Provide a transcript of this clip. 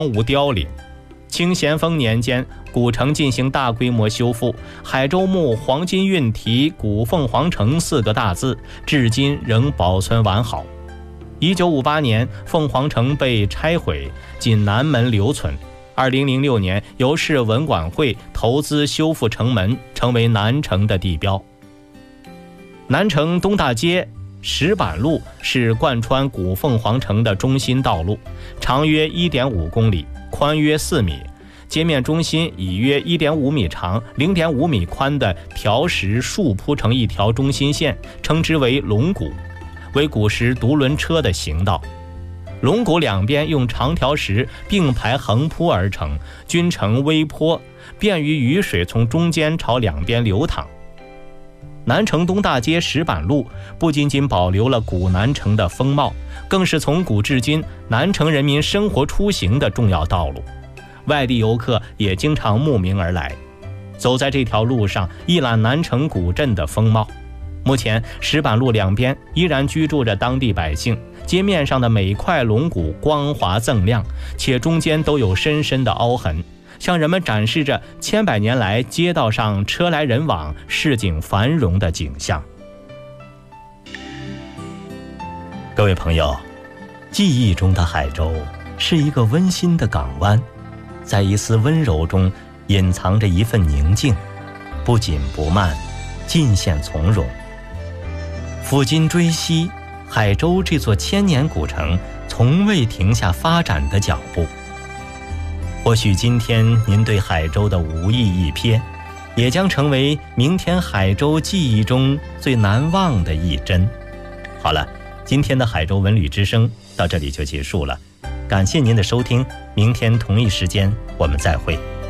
物凋零。清咸丰年间，古城进行大规模修复，海州墓黄金运题古凤凰城4个大字，至今仍保存完好。1958年，凤凰城被拆毁，仅南门留存。2006年，由市文管会投资修复城门，成为南城的地标。南城东大街石板路是贯穿古凤凰城的中心道路，长约 1.5 公里，宽约4米，街面中心以约 1.5 米长、0.5 米宽的条石竖铺成一条中心线，称之为龙骨，为古时独轮车的行道。龙骨两边用长条石并排横铺而成，均呈微坡，便于雨水从中间朝两边流淌。南城东大街石板路不仅仅保留了古南城的风貌，更是从古至今南城人民生活出行的重要道路，外地游客也经常慕名而来，走在这条路上一览南城古镇的风貌。目前石板路两边依然居住着当地百姓，街面上的每块龙骨光滑锃亮，且中间都有深深的凹痕，向人们展示着千百年来街道上车来人往、市井繁荣的景象。各位朋友，记忆中的海州是一个温馨的港湾，在一丝温柔中隐藏着一份宁静，不紧不慢，尽显从容。抚今追昔，海州这座千年古城从未停下发展的脚步。或许今天您对海州的无意一瞥，也将成为明天海州记忆中最难忘的一帧。好了，今天的海州文旅之声到这里就结束了，感谢您的收听，明天同一时间我们再会。